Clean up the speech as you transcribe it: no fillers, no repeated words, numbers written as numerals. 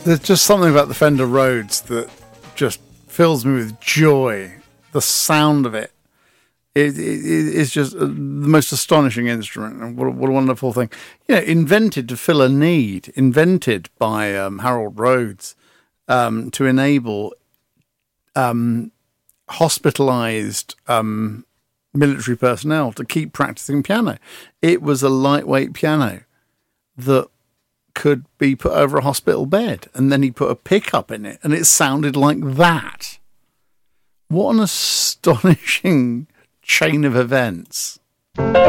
There's just something about the Fender Rhodes that just fills me with joy. The sound of it is just the most astonishing instrument. And what a wonderful thing. Invented to fill a need, invented by Harold Rhodes to enable hospitalized military personnel to keep practicing piano. It was a lightweight piano that could be put over a hospital bed, and then he put a pickup in it, and it sounded like that. What an astonishing chain of events.